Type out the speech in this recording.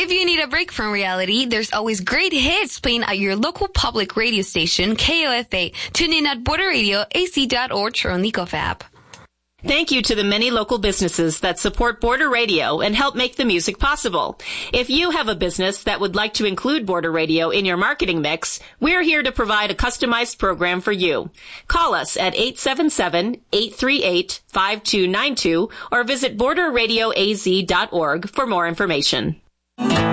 If you need a break from reality, there's always great hits playing at your local public radio station, KOFA. Tune in at borderradioac.org or on the Go app. Thank you to the many local businesses that support Border Radio and help make the music possible. If you have a business that would like to include Border Radio in your marketing mix, we're here to provide a customized program for you. Call us at 877-838-5292 or visit borderradioaz.org for more information.